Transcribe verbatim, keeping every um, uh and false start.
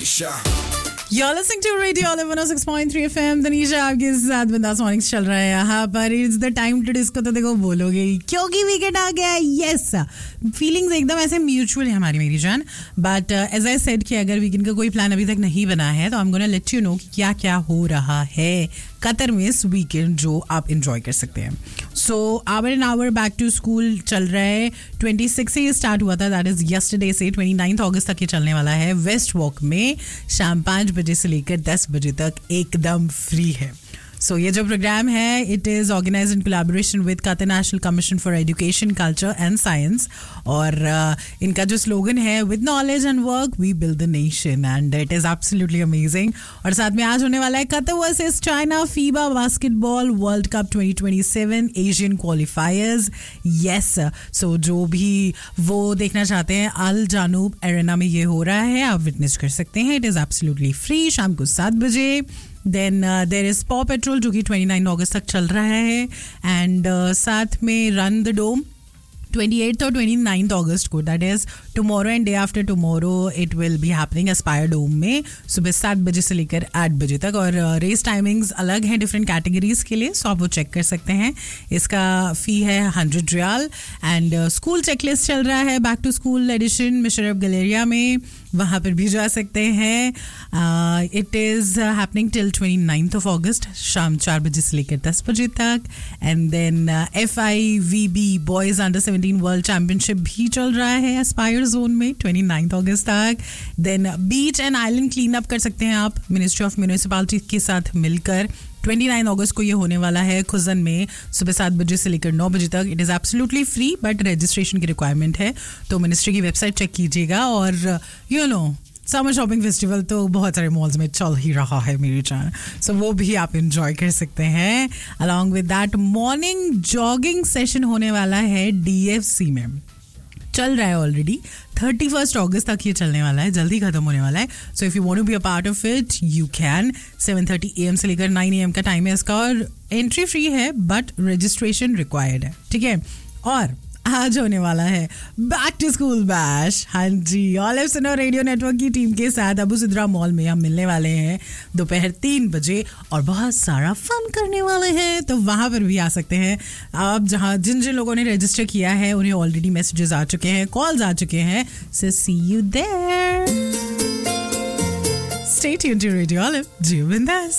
Tanisha. You're listening to Radio Olive one oh six point three F M. Tanisha आपके साथ बिंदास mornings चल रहा है यहाँ पर. It's the time to disco. तो देखो बोलोगे ही क्योंकि वीकेंड आ गया है. यस, फीलिंग्स एकदम ऐसे म्यूचुअल है हमारी मेरी जान. बट एज आई सेड कि अगर वीकेंड का कोई प्लान अभी तक नहीं बना है तो I am gonna let you know कि क्या क्या हो रहा है कतर में इस वीकेंड जो आप इंजॉय कर सकते हैं. So our and our back to school चल रहा है. ट्वेंटी सिक्स से ये स्टार्ट हुआ था, दैट इज यस्टरडे से ट्वेंटी नाइन्थ अगस्त तक ये चलने वाला है. वेस्ट वॉक में शाम पाँच बजे से लेकर दस बजे तक एकदम फ्री है. सो so, ये जो प्रोग्राम है it is organise in collaboration with Qatar national commission for education, culture and science. और uh, इनका जो स्लोगन है with knowledge and work we build the nation and it is absolutely amazing. और साथ में आज होने वाला है Qatar versus China FIBA basketball world cup twenty twenty seven Asian क्वालिफायर्स. Yes, सो जो भी वो देखना चाहते हैं अल जानूब एरेना में ये हो रहा है, आप विटनेस कर सकते हैं. इट इज़ एब्सोल्युटली फ्री शाम को सात बजे. देन देर इज़ पॉ पेट्रोल जो कि ट्वेंटी नाइन अगस्त तक चल रहा है. एंड uh, साथ में run the dome twenty eighth और ट्वेंटी नाइन्थ अगस्त को, that is tomorrow and day after tomorrow it will be happening Aspire डोम में सुबह सात बजे से लेकर आठ बजे तक. और रेस uh, टाइमिंग्स अलग हैं डिफरेंट कैटेगरीज के लिए, सो आप वो चेक कर सकते हैं. इसका फ़ी है hundred riyal. And school checklist चल रहा है back to school addition मिशरफ Galleria में, वहाँ पर भी जा सकते हैं. It is happening till twenty ninth of अगस्त शाम चार बजे से लेकर दस बजे तक. And then F I we B boys under seventeen world championship भी चल रहा है एस्पायर जोन में ट्वेंटी नाइन्थ अगस्त तक. Then beach and island clean up कर सकते हैं आप मिनिस्ट्री ऑफ म्यूनिसिपैलिटी के साथ मिलकर. ट्वेंटी नाइन अगस्त को ये होने वाला है खुजन में सुबह सात बजे से लेकर नौ बजे तक. It is absolutely free but registration की रिक्वायरमेंट है, तो मिनिस्ट्री की वेबसाइट चेक कीजिएगा. और you know summer shopping festival तो बहुत सारे मॉल्स में चल ही रहा है मेरी जान, सो वो भी आप इंजॉय कर सकते हैं. Along with that morning jogging session होने वाला है डी एफ सी में, चल रहा है ऑलरेडी. थर्टी फर्स्ट अगस्त तक ये चलने वाला है, जल्दी खत्म होने वाला है. So if you want to be a part of it you can. Seven thirty A M से लेकर नाइन ए एम का टाइम है इसका और एंट्री फ्री है बट रजिस्ट्रेशन रिक्वायर्ड है. ठीक है. और आज होने वाला है बैक टू स्कूल बैश. हाँ जी, ऑलिव सुनो रेडियो नेटवर्क की टीम के साथ अबू सिद्रा मॉल में हम मिलने वाले हैं दोपहर तीन बजे और बहुत सारा फन करने वाले हैं, तो वहाँ पर भी आ सकते हैं आप. जहाँ जिन जिन लोगों ने रजिस्टर किया है उन्हें ऑलरेडी मैसेजेस आ चुके हैं, कॉल्स आ चुके हैं. सो सी you there. Stay tuned to radio olive. जी बिंदास.